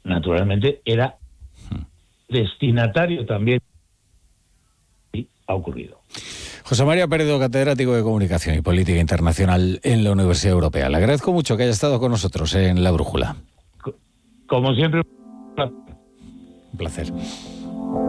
naturalmente era destinatario también, y ha ocurrido. José María Peredo, catedrático de Comunicación y Política Internacional en la Universidad Europea. Le agradezco mucho que haya estado con nosotros en La Brújula. Como siempre, Un placer.